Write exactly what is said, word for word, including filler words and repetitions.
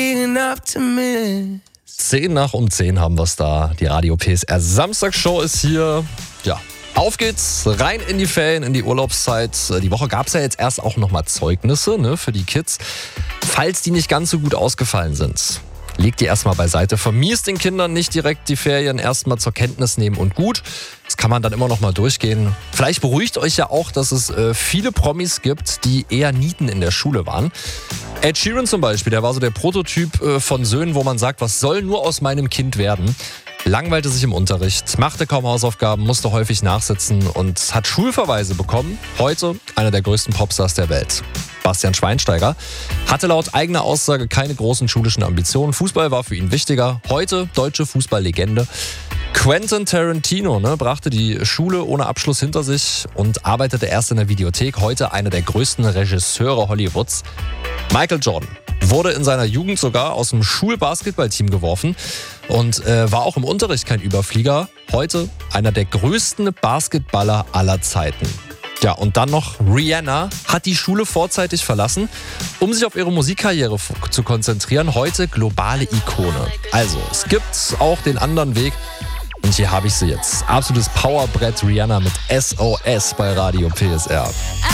Zehn nach um zehn haben wir es da. Die Radio P S R Samstagsshow ist hier. Ja, auf geht's, rein in die Ferien, in die Urlaubszeit. Die Woche gab es ja jetzt erst auch nochmal Zeugnisse, ne, für die Kids. Falls die nicht ganz so gut ausgefallen sind, legt die erstmal beiseite. Vermiest den Kindern nicht direkt die Ferien, erstmal zur Kenntnis nehmen und gut. Das kann man dann immer noch mal durchgehen. Vielleicht beruhigt euch ja auch, dass es äh, viele Promis gibt, die eher Nieten in der Schule waren. Ed Sheeran zum Beispiel, der war so der Prototyp äh, von Söhnen, wo man sagt, was soll nur aus meinem Kind werden? Langweilte sich im Unterricht, machte kaum Hausaufgaben, musste häufig nachsitzen und hat Schulverweise bekommen. Heute einer der größten Popstars der Welt. Bastian Schweinsteiger hatte laut eigener Aussage keine großen schulischen Ambitionen. Fußball war für ihn wichtiger. Heute deutsche Fußballlegende. Quentin Tarantino ne, brachte die Schule ohne Abschluss hinter sich und arbeitete erst in der Videothek. Heute einer der größten Regisseure Hollywoods. Michael Jordan wurde in seiner Jugend sogar aus dem Schulbasketballteam geworfen und äh, war auch im Unterricht kein Überflieger. Heute einer der größten Basketballer aller Zeiten. Ja, und dann noch Rihanna hat die Schule vorzeitig verlassen, um sich auf ihre Musikkarriere f- zu konzentrieren. Heute globale Ikone. Also, es gibt auch den anderen Weg. Und hier habe ich sie jetzt. Absolutes Powerbrett Rihanna mit S O S bei Radio P S R.